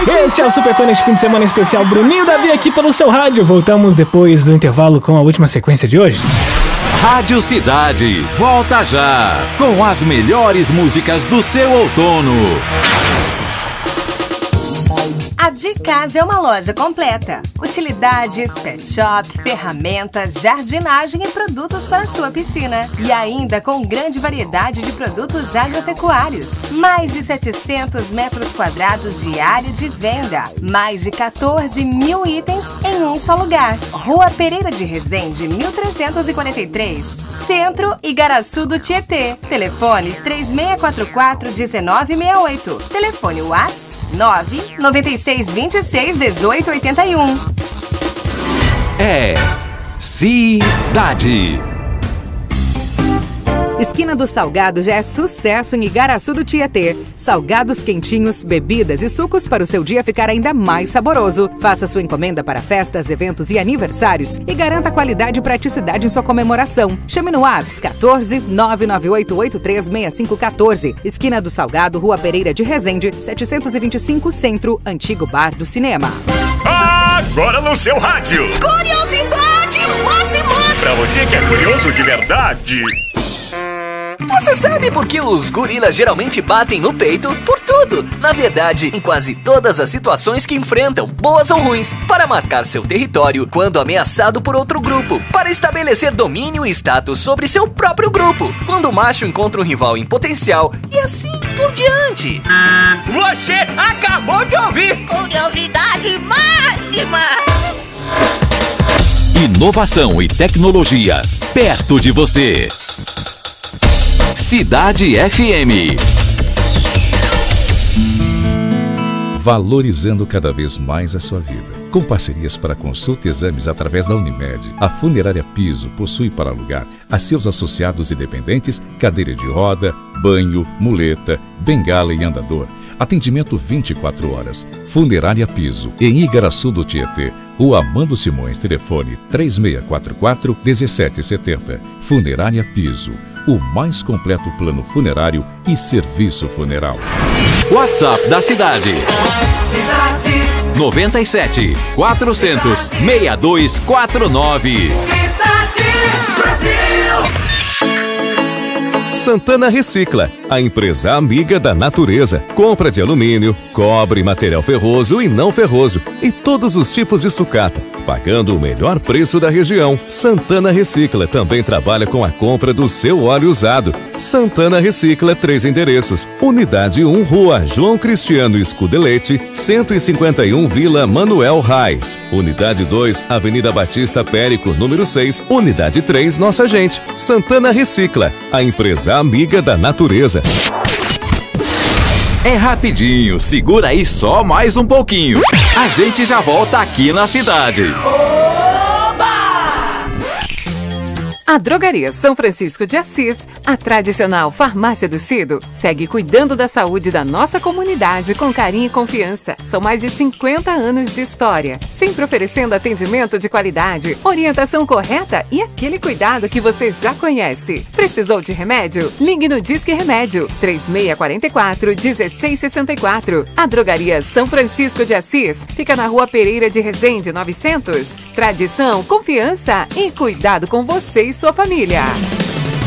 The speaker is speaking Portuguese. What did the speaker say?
Este é o Super Fã neste fim de semana especial. Bruninho Davi aqui pelo seu rádio. Voltamos depois do intervalo com a última sequência de hoje. Rádio Cidade, volta já com as melhores músicas do seu outono. A De Casa é uma loja completa. Utilidades, pet shop, ferramentas, jardinagem e produtos para sua piscina. E ainda com grande variedade de produtos agropecuários. Mais de 700 metros quadrados de área de venda. Mais de 14 mil itens em um só lugar. Rua Pereira de Resende, 1343. Centro Igaraçu do Tietê. Telefones 3644-1968. Telefone WhatsApp 996261881. É Cidade. Esquina do Salgado já é sucesso em Igaraçu do Tietê. Salgados quentinhos, bebidas e sucos para o seu dia ficar ainda mais saboroso. Faça sua encomenda para festas, eventos e aniversários e garanta qualidade e praticidade em sua comemoração. Chame no WhatsApp 14 998836514. Esquina do Salgado, Rua Pereira de Resende, 725 Centro, Antigo Bar do Cinema. Agora no seu rádio. Curiosidade máxima. Pra você que é curioso de verdade. Você sabe por que os gorilas geralmente batem no peito? Por tudo! Na verdade, em quase todas as situações que enfrentam, boas ou ruins, para marcar seu território quando ameaçado por outro grupo, para estabelecer domínio e status sobre seu próprio grupo, quando o macho encontra um rival em potencial e assim por diante. Você acabou de ouvir! Curiosidade máxima. Inovação e tecnologia perto de você. Cidade FM. Valorizando cada vez mais a sua vida. Com parcerias para consulta e exames através da Unimed, a Funerária Piso possui para alugar a seus associados e dependentes cadeira de roda, banho, muleta, bengala e andador. Atendimento 24 horas. Funerária Piso, em Igaraçu do Tietê. Rua Amando Simões, telefone 3644-1770. Funerária Piso, o mais completo plano funerário e serviço funeral. WhatsApp da cidade. 97 400 6249. Santana Recicla, a empresa amiga da natureza. Compra de alumínio, cobre, material ferroso e não ferroso e todos os tipos de sucata, pagando o melhor preço da região. Santana Recicla também trabalha com a compra do seu óleo usado. Santana Recicla, 3 endereços. Unidade 1, Rua João Cristiano Scudelete, 151 Vila Manuel Reis. Unidade 2, Avenida Batista Périco, número 6. Unidade 3, Nossa Gente. Santana Recicla, a empresa amiga da natureza. É rapidinho, segura aí só mais um pouquinho. A gente já volta aqui na cidade. A Drogaria São Francisco de Assis, a tradicional farmácia do Cido, segue cuidando da saúde da nossa comunidade com carinho e confiança. São mais de 50 anos de história, sempre oferecendo atendimento de qualidade, orientação correta e aquele cuidado que você já conhece. Precisou de remédio? Ligue no Disque Remédio, 3644-1664. A Drogaria São Francisco de Assis fica na Rua Pereira de Resende, 900. Tradição, confiança e cuidado com você e sua família.